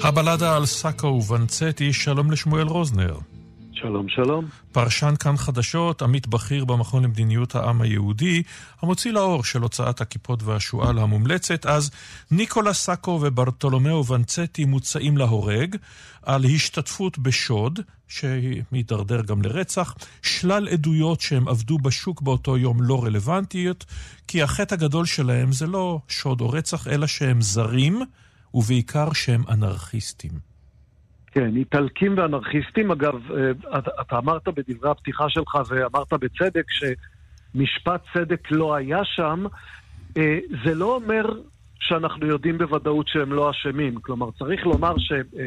הבלדה על סאקו וונצטי, שלום לשמואל רוזנר. שלום, שלום. פרשן כאן חדשות, עמית בכיר במכון למדיניות העם היהודי, המוציא לאור של הוצאת הכיפות והשואל המומלצת. אז ניקולה סאקו וברטולומיאו וונצטי מוצאים להורג על השתתפות בשוד, שמתדרדר גם לרצח, שלל עדויות שהם עבדו בשוק באותו יום לא רלוונטיות, כי החטא הגדול שלהם זה לא שוד או רצח, אלא שהם זרים, ובעיקר שהם אנרכיסטים. כן, איטלקים ואנרכיסטים. אגב, אתה אמרת בדברי הפתיחה שלך, ואמרת בצדק, שמשפט צדק לא היה שם. זה לא אומר שאנחנו יודעים בוודאות שהם לא אשמים. כלומר, צריך לומר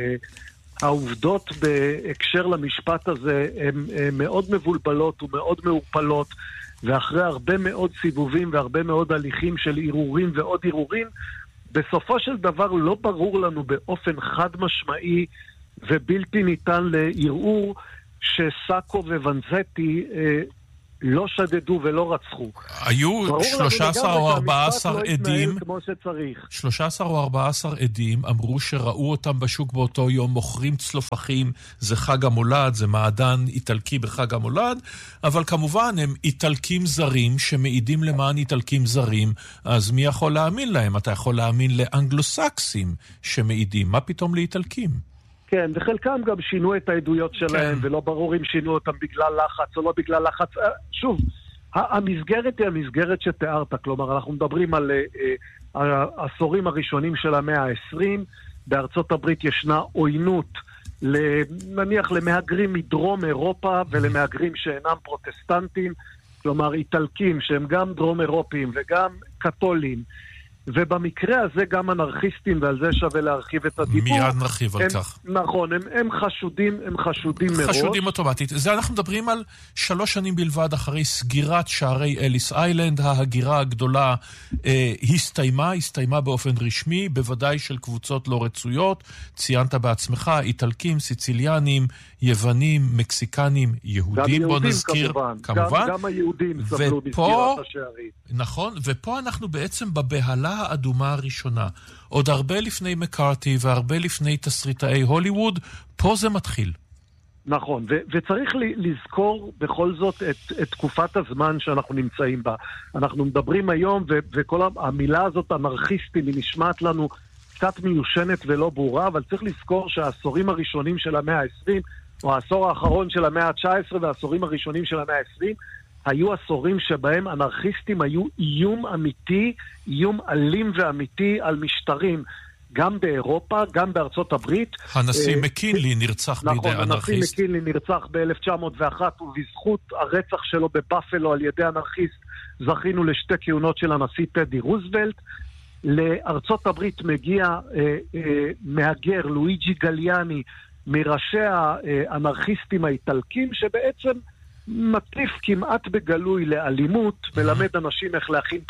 שהעובדות בהקשר למשפט הזה הן מאוד מבולבלות ומאוד מעורפלות, ואחרי הרבה מאוד סיבובים והרבה מאוד הליכים של ערעורים ועוד ערעורים, בסופו של דבר לא ברור לנו באופן חד משמעי ובלתי ניתן לערעור שסאקו וונצטי לא שדדו ולא רצחו. היו 13 או 14 עדים, 13 או 14 עדים אמרו שראו אותם בשוק באותו יום, מוכרים צלופחים, זה חג המולד, זה מעדן איטלקי בחג המולד, אבל כמובן הם איטלקים זרים שמעידים למען איטלקים זרים, אז מי יכול להאמין להם? אתה יכול להאמין לאנגלוסקסים שמעידים, מה פתאום לאיטלקים? כן, וחלקם גם שינו את העדויות שלהם, ולא ברור אם שינו אותם בגלל לחץ או לא בגלל לחץ. שוב, המסגרת היא המסגרת שתיארת, כלומר, אנחנו מדברים על העשורים הראשונים של המאה ה-20, בארצות הברית ישנה עוינות, נניח למהגרים מדרום אירופה ולמהגרים שאינם פרוטסטנטים, כלומר, איטלקים שהם גם דרום אירופיים וגם קתולים, ובמקרה הזה גם אנרכיסטים, ועל זה שווה להרחיב את הדיבור. מיד נרחיב על כך. נכון, הם חשודים מראש. חשודים אוטומטית. זה אנחנו מדברים על 3 שנים בלבד אחרי סגירת שערי אליס איילנד, ההגירה הגדולה הסתיימה באופן רשמי, בוודאי של קבוצות לא רצויות, ציינת בעצמך, איטלקים, סיציליאנים, יוונים, מקסיקנים, יהודים, בוא נזכיר, כמובן. גם היהודים סבלו בסגירת השערים. נכון, ופה אנחנו בעצם בבהלה האדומה הראשונה. עוד הרבה לפני מקארתי והרבה לפני תסריטאי הוליווד, פה זה מתחיל. נכון, וצריך לזכור בכל זאת את תקופת הזמן שאנחנו נמצאים בה. אנחנו מדברים היום, וכל המילה הזאת, אנרכיסטים, היא נשמעת לנו קצת מיושנת ולא ברורה, אבל צריך לזכור שהעשורים הראשונים של המאה ה-20, או העשור האחרון של המאה ה-19 והעשורים הראשונים של המאה ה-20, היו עשורים שבהם אנרכיסטים היו איום אמיתי, איום אלים ואמיתי על משטרים, גם באירופה, גם בארצות הברית. הנשיא מקינלי נרצח בידי אנרכיסט. נכון, הנשיא מקינלי נרצח ב-1901, ובזכות הרצח שלו בבאפלו על ידי אנרכיסט, זכינו לשתי כהונות של הנשיא טדי רוזוולט. לארצות הברית מגיע מהגר, לואיג'י גליאני, מראשי האנרכיסטים האיטלקים, שבעצם מטיף כמעט בגלוי לאלימות, מלמד אנשים איך להכין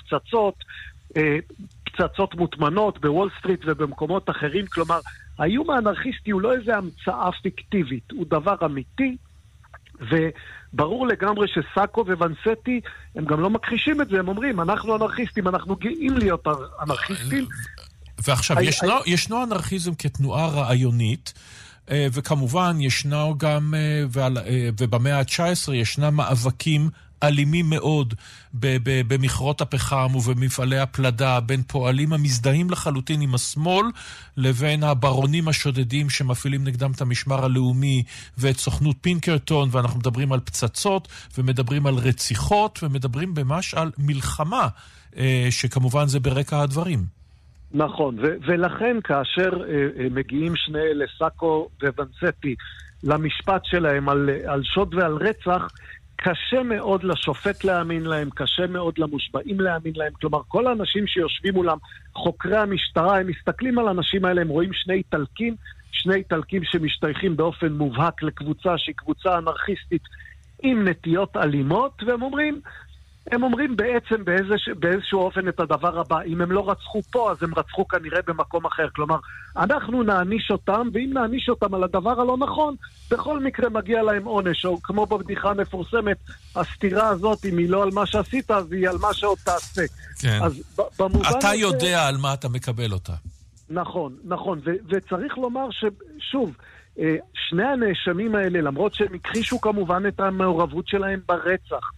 פצצות מוטמנות בוול סטריט ובמקומות אחרים. כלומר, האיום האנרכיסטי הוא לא איזה המצאה פיקטיבית, הוא דבר אמיתי, וברור לגמרי שסאקו וונצטי הם גם לא מכחישים את זה, הם אומרים, אנחנו אנרכיסטים, אנחנו גאים להיות אנרכיסטים. ועכשיו, ישנו אנרכיזם כתנועה רעיונית, וכמובן ישנו גם, ובמאה ה-19 ישנם מאבקים אלימים מאוד במכרות הפחם ובמפעלי הפלדה, בין פועלים המזדהים לחלוטין עם השמאל, לבין הברונים השודדים שמפעילים נגדם את המשמר הלאומי ואת סוכנות פינקרטון, ואנחנו מדברים על פצצות, ומדברים על רציחות, ומדברים ממש על מלחמה, שכמובן זה ברקע הדברים. נכון, ולכן כאשר מגיעים שני אלה, סאקו וונצטי, למשפט שלהם על שוד ועל רצח, קשה מאוד לשופט להאמין להם, קשה מאוד למושבעים להאמין להם. כלומר, כל האנשים שיושבים מולם, חוקרי המשטרה, הם מסתכלים על האנשים האלה, הם רואים שני איטלקים שמשתייכים באופן מובהק לקבוצה שהיא קבוצה אנרכיסטית עם נטיות אלימות, והם אומרים בעצם באיזשהו אופן את הדבר הבא, אם הם לא רצחו פה, אז הם רצחו כנראה במקום אחר. כלומר, אנחנו נעניש אותם, ואם נעניש אותם על הדבר הלא נכון, בכל מקרה מגיע להם עונש, או כמו בבדיחה המפורסמת, הסתירה הזאת, אם היא לא על מה שעשית, אז היא על מה שעוד תעשה. כן. אז אתה יודע על מה אתה מקבל אותה. נכון, נכון, וצריך לומר ששוב, שני הנאשמים האלה, למרות שהם הכחישו כמובן את המעורבות שלהם ברצח,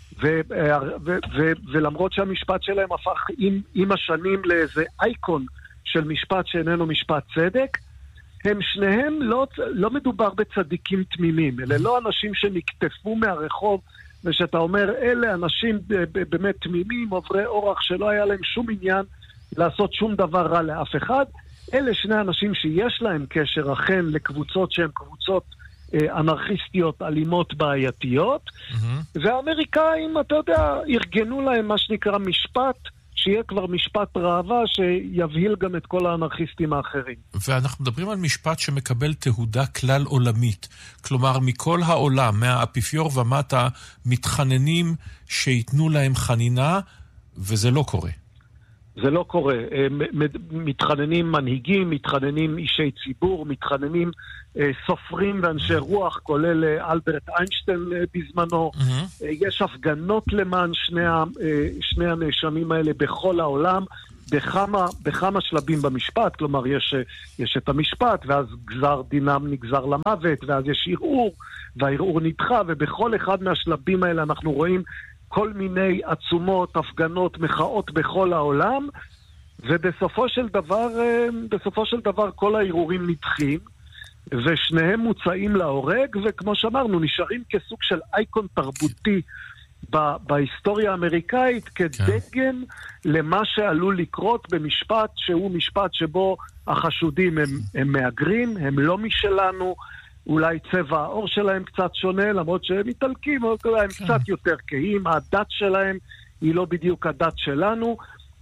ולמרות שהמשפט שלהם הפך עם השנים לאיזה אייקון של משפט שאיננו משפט צדק, הם שניהם לא מדובר בצדיקים תמימים, אלה לא אנשים שנקטפו מהרחוב, ושאתה אומר, אלה אנשים באמת תמימים, עוברי אורח שלא היה להם שום עניין לעשות שום דבר רע לאף אחד. אלה שני אנשים שיש להם קשר אכן לקבוצות שהן קבוצות אנרכיסטיות, אלימות, בעייתיות, והאמריקאים, אתה יודע, ארגנו להם מה שנקרא משפט, שיהיה כבר משפט ראווה שיבהיל גם את כל האנרכיסטים האחרים. ואנחנו מדברים על משפט שמקבל תהודה כלל עולמית. כלומר, מכל העולם, מהאפיפיור ומטה, מתחננים שיתנו להם חנינה, וזה לא קורה. זה לא קורה. מתחננים מנהיגים, מתחננים אישי ציבור, מתחננים סופרים ואנשי רוח, כולל אלברט איינשטיין בזמנו. יש הפגנות למען שני הנאשמים האלה בכל העולם, בכמה שלבים במשפט. כלומר, יש את המשפט, ואז גזר דינם נגזר למוות, ואז יש ערעור, והערעור נדחה, ובכל אחד מהשלבים האלה אנחנו רואים כל מיני עצומות, הפגנות, מחאות בכל העולם, ובסופו של דבר כל הערעורים נדחים, ושניהם מוצאים להורג, וכמו שאמרנו, נשארים כסוג של אייקון תרבותי בהיסטוריה האמריקאית, כדגם למה שעלול לקרות במשפט שהוא משפט שבו החשודים הם מאגרים, הם לא משלנו, אולי צבע האור שלהם קצת שונה, למרות שהם איטלקים, אבל הם קצת יותר כהים, הדת שלהם היא לא בדיוק הדת שלנו.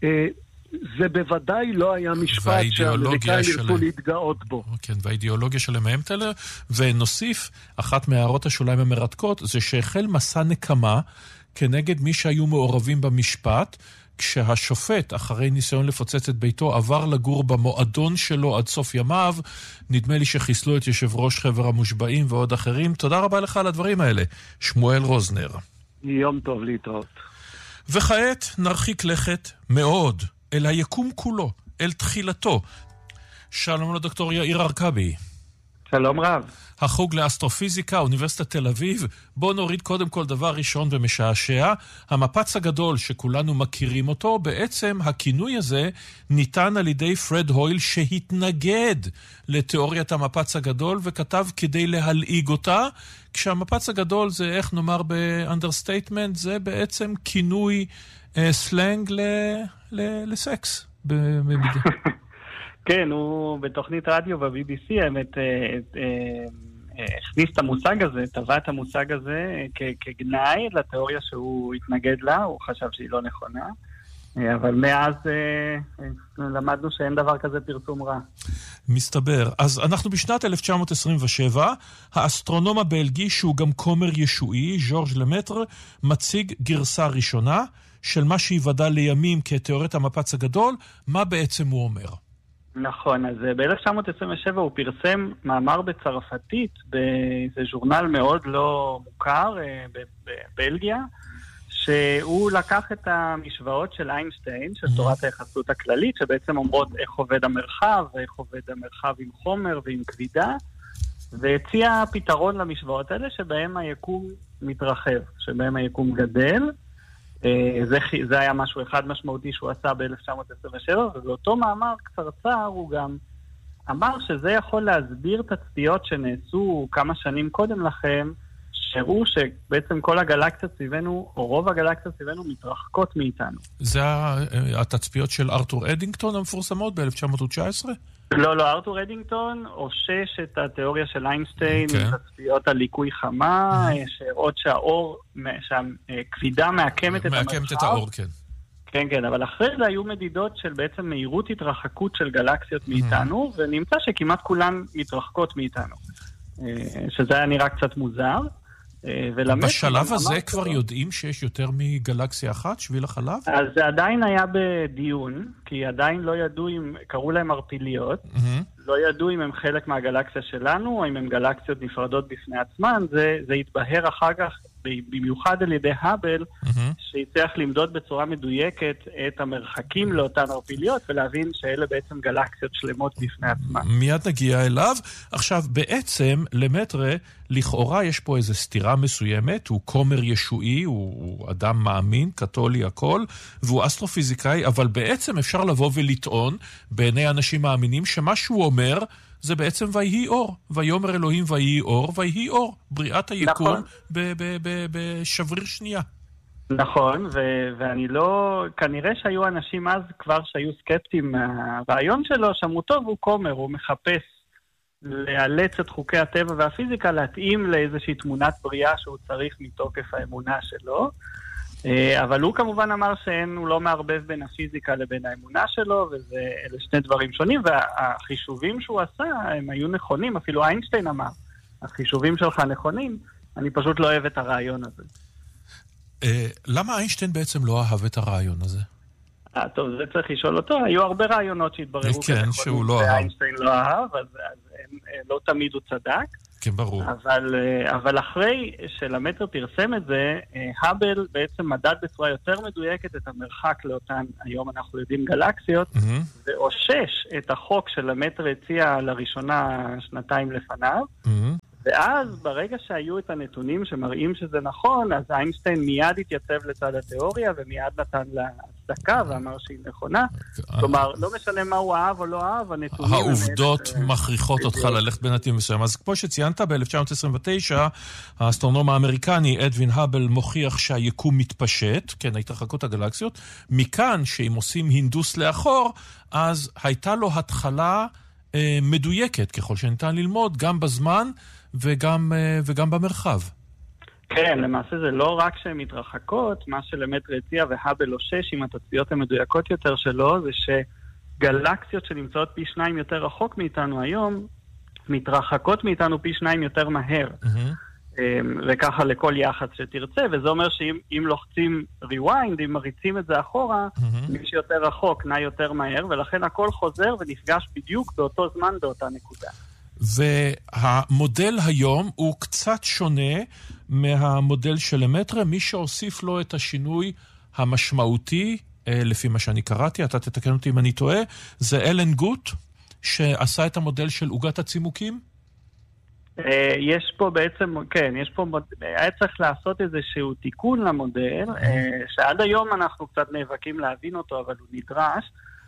זה בוודאי לא היה משפט שהאמריקאים ירצו להתגאות בו. כן, והאידיאולוגיה שלהם האמתלה, ונוסיף, אחת מהערות השוליים המרתקות, זה שהחל מסע נקמה כנגד מי שהיו מעורבים במשפט, כשהשופט, אחרי ניסיון לפוצץ את ביתו, עבר לגור במועדון שלו עד סוף ימיו. נדמה לי שחיסלו את יושב ראש חבר המושבעים ועוד אחרים. תודה רבה לך על הדברים האלה, שמואל רוזנר. יום טוב להתראות. וכעת נרחיק לכת מאוד אל היקום כולו, אל תחילתו. שלום לדוקטור יאיר ארכבי. שלום רב. החוג לאסטרופיזיקה, אוניברסיטת תל אביב. בואו נוריד קודם כל דבר ראשון ומשעשע. המפץ הגדול שכולנו מכירים אותו, בעצם הכינוי הזה ניתן על ידי פרד הויל שהתנגד לתיאוריית המפץ הגדול וכתב כדי להלעיג אותה, כשהמפץ הגדול זה, איך נאמר באנדרסטייטמנט, זה בעצם כינוי סלנג לסקס. כן, הוא בתוכנית רדיו ב-BBC, האמת, הכניס את המושג הזה, טבע את המושג הזה כגנאי לתיאוריה שהוא התנגד לה, הוא חשב שהיא לא נכונה, אבל מאז למדנו שאין דבר כזה פרסום רע. מסתבר. אז אנחנו בשנת 1927, האסטרונום הבלגי, שהוא גם כומר ישועי, ז'ורג' למטר, מציג גרסה ראשונה של מה שיוודע לימים כתיאוריית המפץ הגדול. מה בעצם הוא אומר? נכון, אז ב-1927 הוא פרסם מאמר בצרפתית באיזה ז'ורנל מאוד לא מוכר בבלגיה, שהוא לקח את המשוואות של איינשטיין, של תורת היחסות הכללית, שבעצם אומרות איך עובד המרחב, ואיך עובד המרחב עם חומר ועם כבידה, והציע פתרון למשוואות האלה שבהם היקום מתרחב, שבהם היקום גדל. זה היה משהו אחד משמעותי שהוא עשה ב-1927, ובאותו מאמר קצרצר הוא גם אמר שזה יכול להסביר תצפיות שנעשו כמה שנים קודם לכם, שהראו שבעצם כל הגלקסיות סביבנו, או רוב הגלקסיות סביבנו, מתרחקות מאיתנו. זה התצפיות של ארתור אדינגטון המפורסמות ב-1919? לא, ארתור אדינגטון אושש את התיאוריה של איינשטיין, תצפיות על ליקוי חמה, שהראות שהכבידה מעקמת את המרחב. מעקמת את האור, כן. כן, אבל אחרי זה היו מדידות של בעצם מהירות התרחקות של גלקסיות מאיתנו, ונמצא שכמעט כולן מתרחקות מאיתנו. שזה היה נראה קצת מוזר. בשלב הזה כבר יודעים שיש יותר מגלקסיה אחת, שביל החלב? אז זה עדיין היה בדיון, כי עדיין לא ידעו אם, קראו להם ערפיליות, לא ידעו אם הם חלק מהגלקסיה שלנו, או אם הם גלקסיות נפרדות בפני עצמן, זה התבהר אחר כך במיוחד על ידי האבל, שהצליח למדוד בצורה מדויקת את המרחקים לאותן ערפיליות, ולהבין שאלה בעצם גלקסיות שלמות בפני עצמן. מיד נגיע אליו. עכשיו, בעצם, למטרה, לכאורה יש פה איזו סתירה מסוימת, הוא כומר ישועי, הוא אדם מאמין, קתולי, הכל, והוא אסטרופיזיקאי, אבל בעצם אפשר לבוא ולטעון, בעיני אנשים מאמינים, שמה שהוא אומר, זה בעצם ויהי אור. ויאמר אלוהים ויהי אור, ויהי אור. בריאת היקום נכון. בשבריר שנייה. נכון, ואני לא... כנראה שהיו אנשים אז כבר שהיו סקפטיים מהרעיון שלו, שאמרו טוב, הוא כומר, הוא מחפש לאלץ את חוקי הטבע והפיזיקה, להתאים לאיזושהי תמונת בריאה שהוא צריך מתוקף האמונה שלו. אבל הוא כמובן אמר שהוא לא מערבב בין הפיזיקה לבין האמונה שלו, ואלה שני דברים שונים, והחישובים שהוא עשה הם היו נכונים, אפילו איינשטיין אמר, החישובים שלך נכונים, אני פשוט לא אוהב את הרעיון הזה. למה איינשטיין בעצם לא אהב את הרעיון הזה? טוב, זה צריך לשאול אותו, היו הרבה רעיונות שהתבררו כן, שהוא לא אהב. ואיינשטיין לא אהב, אז לא תמיד הוא צדק. כן, ברור. אבל אחרי שלמטר פרסם את זה, האבל בעצם מדד בצורה יותר מדויקת את המרחק לאותן, היום אנחנו יודעים גלקסיות, ואושש את החוק שלמטר הציע לראשונה שנתיים לפניו, ואז ברגע שהיו את הנתונים שמראים שזה נכון, אז איינשטיין מיד התייצב לצד התיאוריה, ומיד נתן לה הצדקה ואמר שהיא נכונה. כלומר, לא משנה מה הוא אהב או לא אהב, הנתונים... העובדות מכריחות אותך ללכת בנתיב מסוים. אז כמו שציינת, ב-1929, האסטרונום האמריקני אדווין האבל מוכיח שהיקום מתפשט, כן, התרחקות הגלקסיות, מכאן שאם עושים הינדוס לאחור, אז הייתה לו התחלה מדויקת, ככל שניתן ללמוד, גם בזמן וגם במרחב. כן, למעשה זה לא רק שהן מתרחקות, מה שלמטר הציע והאבל אושש עם התצפיות המדויקות יותר שלו, זה שגלקסיות שנמצאות פי 2 יותר רחוק מאיתנו היום, מתרחקות מאיתנו פי 2 יותר מהר. וככה לכל יחס שתרצה, וזה אומר שאם לוחצים rewind, אם מריצים את זה אחורה, מי שיותר רחוק נע יותר מהר, ולכן הכל חוזר ונפגש בדיוק באותו זמן באותה נקודה. והמודל היום הוא קצת שונה מהמודל של למטרה, מי שהוסיף לו את השינוי המשמעותי, לפי מה שאני קראתי, אתה תתקן אותי אם אני טועה, זה אלן גוט, שעשה את המודל של עוגת הצימוקים? יש פה בעצם, כן, יש פה, היה צריך לעשות איזשהו תיקון למודל, שעד היום אנחנו קצת נאבקים להבין אותו, אבל הוא נדרש,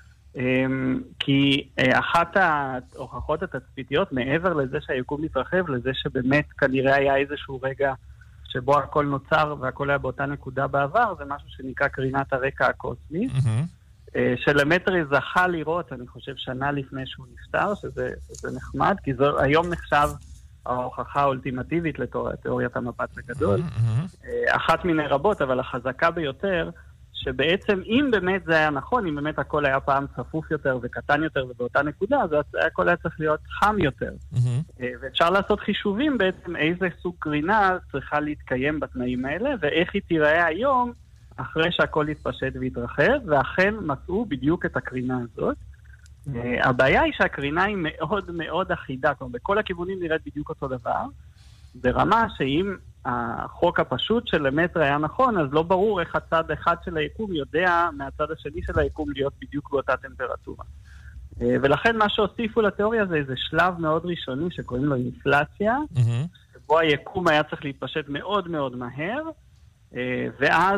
כי אחת ההוכחות התצפיתיות, מעבר לזה שהיקום מתרחב, לזה שבאמת כנראה היה איזשהו רגע שבו הכל נוצר והכל היה באותה נקודה בעבר, זה משהו שנקרא קרינת הרקע הקוסמי, שלמטרי זכה לראות, אני חושב שנה לפני שהוא נפטר, שזה נחמד, כי זה היום נחשב ההוכחה האולטימטיבית לתיאוריית המפץ הגדול. אחת מיני רבות, אבל החזקה ביותר, שבעצם אם באמת זה היה נכון, אם באמת הכל היה פעם צפוף יותר וקטן יותר ובאותה נקודה, אז הכל היה צריך להיות חם יותר. ואפשר לעשות חישובים בעצם איזה סוג קרינה צריכה להתקיים בתנאים האלה, ואיך היא תיראה היום אחרי שהכל יתפשט ויתרחב, ואכן מצאו בדיוק את הקרינה הזאת. הבעיה היא שהקרינה היא מאוד מאוד אחידה, כלומר בכל הכיוונים נראית בדיוק אותו דבר, ברמה שאם החוק הפשוט של למטר היה נכון, אז לא ברור איך הצד אחד של היקום יודע מהצד השני של היקום להיות בדיוק באותה טמפרטורה. ולכן מה שהוסיפו לתיאוריה זה איזה שלב מאוד ראשוני שקוראים לו אינפלציה, שבו היקום היה צריך להתפשט מאוד מאוד מהר, ואז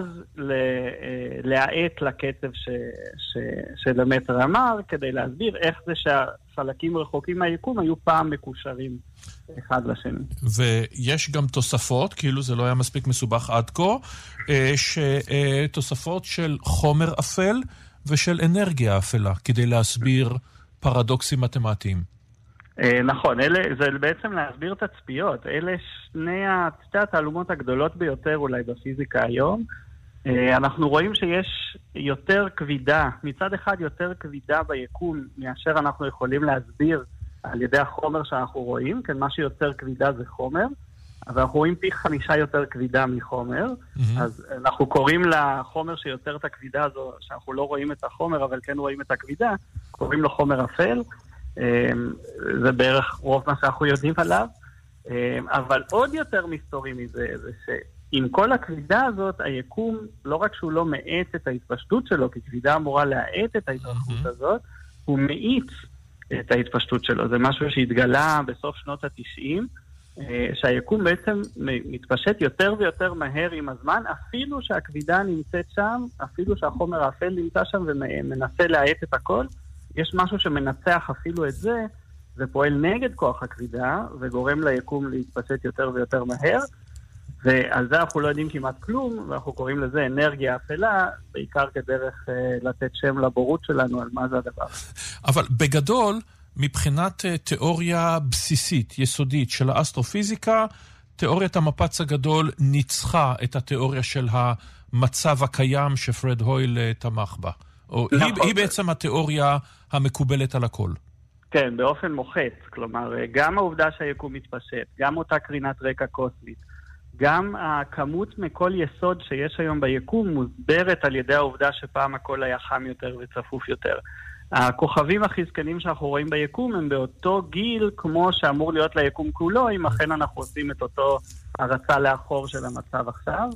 להעט לקצב שלמטר אמר, כדי להסביר איך זה שהחלקים רחוקים מהיקום היו פעם מקושרים אחד לשני. ויש גם תוספות, כאילו זה לא היה מספיק מסובך עד כה, תוספות של חומר אפל ושל אנרגיה אפלה, כדי להסביר פרדוקסים מתמטיים. נכון, זה בעצם להסביר תצפיות. אלה שתי התעלומות הגדולות ביותר אולי בפיזיקה היום. אנחנו רואים שיש יותר כבידה, מצד אחד יותר כבידה ביקום מאשר אנחנו יכולים להסביר על ידי החומר שאנחנו רואים, כן, מה שיוצר כבידה זה חומר, אבל אנחנו רואים פי 5 יותר כבידה מחומר, אז אנחנו קוראים לחומר שיוצר את הכבידה הזו, שאנחנו לא רואים את החומר אבל כן רואים את הכבידה, קוראים לו חומר אפל, זה בערך רוב מה שאנחנו יודעים עליו, אבל עוד יותר מסתורי מזה, זה עם כל הכבידה הזאת, היקום, לא רק שהוא לא מאט את ההתפשטות שלו, כי כבידה אמורה להאט את ההתרחבות הזאת, הוא מאיץ את ההתפשטות שלו. זה משהו שהתגלה בסוף שנות ה-90, שהיקום בעצם מתפשט יותר ויותר מהר עם הזמן, אפילו שהכבידה נמצאת שם, אפילו שהחומר האפל נמצא שם ומנסה להאט את הכל, יש משהו שמנצח אפילו את זה, ופועל נגד כוח הכבידה, וגורם ליקום להתפשט יותר ויותר מהר, ועל זה אנחנו לא יודעים כמעט כלום, ואנחנו קוראים לזה אנרגיה אפלה, בעיקר כדרך לתת שם לבורות שלנו על מה זה הדבר. אבל בגדול, מבחינת תיאוריה בסיסית, יסודית של האסטרופיזיקה, תיאוריית המפץ הגדול ניצחה את התיאוריה של המצב הקיים שפרד הויל תמך בה. או היא בעצם התיאוריה המקובלת על הכל. כן, באופן מוחץ. כלומר, גם העובדה שהיקום מתפשט, גם אותה קרינת רקע קוסמית, גם הכמות מכל יסוד שיש היום ביקום מוסברת על ידי העובדה שפעם הכל היה חם יותר וצפוף יותר. הכוכבים הכי זקנים שאנחנו רואים ביקום הם באותו גיל כמו שאמור להיות ליקום כולו, אם אכן אנחנו עושים את אותו הרצה לאחור של המצב עכשיו.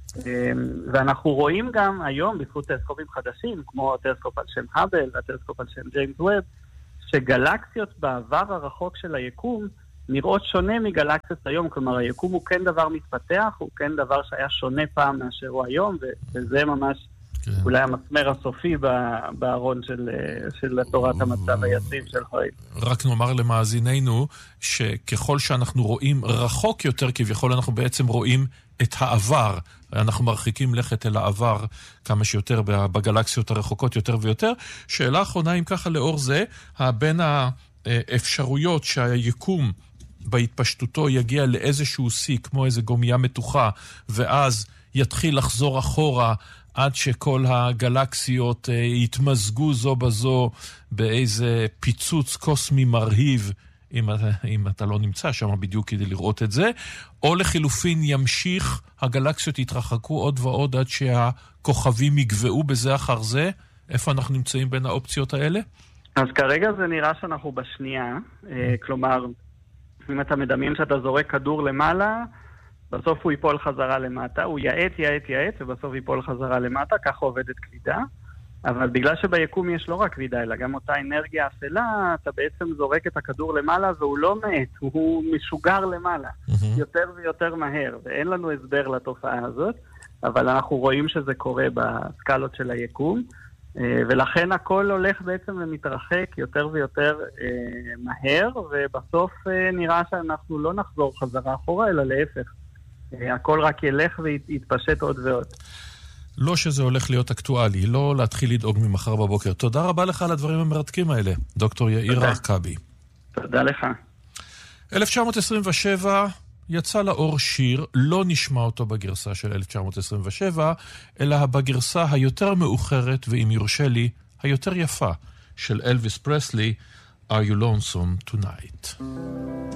ואנחנו רואים גם היום בזכות טלסקופים חדשים, כמו הטלסקופ על שם האבל והטלסקופ על שם ג'יימס ווב, שגלקסיות בעבר הרחוק של היקום נראות שונה מגלקסיות היום. כלומר, היקום הוא כן דבר מתפתח, הוא כן דבר שהיה שונה פעם מאשר הוא היום, וזה ממש אולי המסמר הסופי בארון של תורת המצב היציב של הויל. רק נאמר למאזיננו שככל שאנחנו רואים רחוק יותר, כביכול אנחנו בעצם רואים את העבר. אנחנו מרחיקים לכת אל העבר כמה שיותר בגלקסיות הרחוקות יותר ויותר. שאלה אחרונה, אם ככה לאור זה, בין האפשרויות שהיקום בהתפשטותו יגיע לאיזשהו שיא, כמו איזו גומיה מתוחה, ואז יתחיל לחזור אחורה עד שכל הגלקסיות יתמזגו זו בזו באיזה פיצוץ קוסמי מרהיב, אם אתה לא נמצא שם בדיוק כדי לראות את זה, או לחילופין ימשיך, הגלקסיות יתרחקו עוד ועוד עד שהכוכבים יגבעו בזה אחר זה. איפה אנחנו נמצאים בין האופציות האלה? אז כרגע זה נראה שאנחנו בשנייה, כלומר, אם אתה מדמיין שאתה זורק כדור למעלה, בסוף הוא ייפול חזרה למטה, הוא יעט, ובסוף ייפול חזרה למטה, ככה עובדת כבידה. אבל בגלל שביקום יש לא רק כבידה, אלא גם אותה אנרגיה אפלה, אתה בעצם זורק את הכדור למעלה, והוא לא מעט, הוא משוגר למעלה, יותר ויותר מהר, ואין לנו הסבר לתופעה הזאת, אבל אנחנו רואים שזה קורה בסקלות של היקום, ולכן הכל הולך בעצם ומתרחק יותר ויותר מהר, ובסוף נראה שאנחנו לא נחזור חזרה אחורה, אלא להפך. הכל רק ילך ויתפשט עוד ועוד. לא שזה הולך להיות אקטואלי, לא להתחיל לדאוג ממחר בבוקר. תודה רבה לך על הדברים המרתקים האלה, דוקטור יאיר ארכבי. תודה לך. 1927 יצא לאור שיר, לא נשמע אותו בגרסה של 1927, אלא בגרסה היותר מאוחרת, ואם יורשה לי, היותר יפה, של אלוויס פרסלי, Are You Lonesome Tonight?